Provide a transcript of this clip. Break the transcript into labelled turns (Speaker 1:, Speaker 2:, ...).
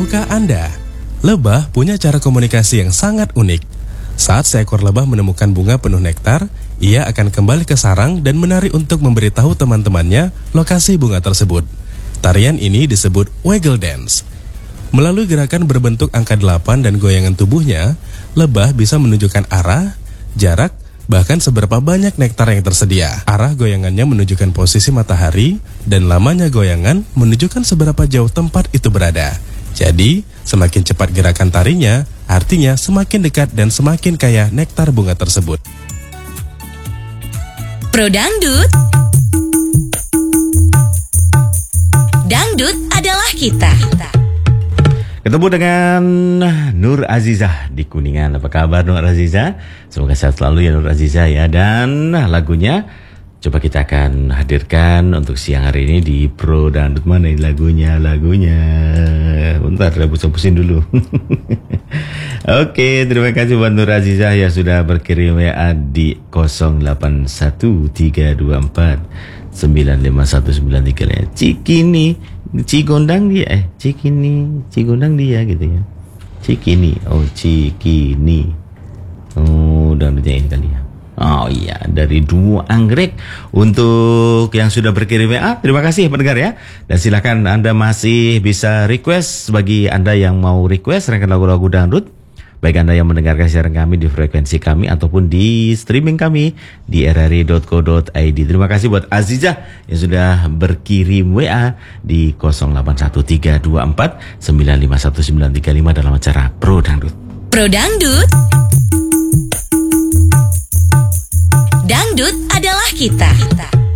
Speaker 1: Tahukah Anda, lebah punya cara komunikasi yang sangat unik. Saat seekor lebah menemukan bunga penuh nektar, ia akan kembali ke sarang dan menari untuk memberitahu teman-temannya lokasi bunga tersebut. Tarian ini disebut waggle dance. Melalui gerakan berbentuk angka 8 dan goyangan tubuhnya, lebah bisa menunjukkan arah, jarak, bahkan seberapa banyak nektar yang tersedia. Arah goyangannya menunjukkan posisi matahari, dan lamanya goyangan menunjukkan seberapa jauh tempat itu berada. Jadi, semakin cepat gerakan tarinya, artinya semakin dekat dan semakin kaya nektar bunga tersebut.
Speaker 2: Pro Dangdut. Dangdut adalah kita.
Speaker 3: Ketemu dengan Nur Azizah di Kuningan. Apa kabar Nur Azizah? Semoga sehat selalu ya Nur Azizah ya. Dan lagunya coba kita akan hadirkan untuk siang hari ini di Pro Dangdut. Mana ini lagunya? Bentar, saya pusing dulu. Oke, terima kasih buat Nur Azizah yang sudah berkirim WA di 081324951993. Cikini, Cigondang dia, Cigondang dia gitu ya. Cikini, Cikini. Dangdutnya ini kali ya. Oh iya, dari Duo Anggrek untuk yang sudah berkirim WA. Terima kasih pendengar ya. Dan silakan Anda masih bisa request bagi Anda yang mau request rangkaian lagu-lagu dangdut. Baik Anda yang mendengarkan siaran kami di frekuensi kami ataupun di streaming kami di rri.co.id. Terima kasih buat Azizah yang sudah berkirim WA di 081324951935 dalam acara Pro Dangdut.
Speaker 2: Pro Dangdut. Dangdut adalah kita.